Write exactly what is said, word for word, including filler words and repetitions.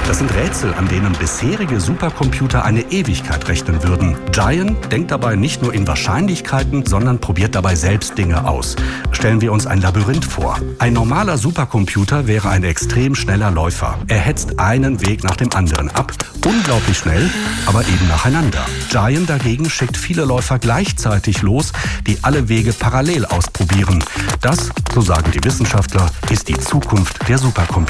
Das sind Rätsel, an denen bisherige Supercomputer eine Ewigkeit rechnen würden. Giant denkt dabei nicht nur in Wahrscheinlichkeiten, sondern probiert dabei selbst Dinge aus. Stellen wir uns ein Labyrinth vor. Ein normaler Supercomputer wäre ein extrem schneller Läufer. Er hetzt einen Weg nach dem anderen ab, unglaublich schnell, aber eben nacheinander. Giant dagegen schickt viele Läufer gleichzeitig los, die alle Wege parallel ausprobieren. Das, so sagen die Wissenschaftler, ist die Zukunft der Supercomputer.